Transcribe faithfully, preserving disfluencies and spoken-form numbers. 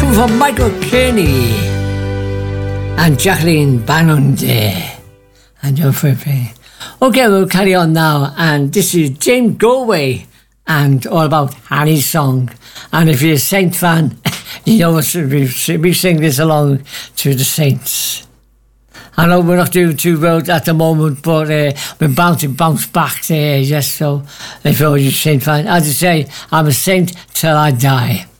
from Michael Kearney and Jacqueline Bannon there. And Joe Frippy. Okay, we'll carry on now. And this is James Galway and all about Annie's song. And if you're a Saint fan, you know we we sing this along to the Saints. I know we're not doing too well at the moment, but uh, we're bound to bounce back there, yes. So if you're a Saint fan, as I say, I'm a Saint till I die.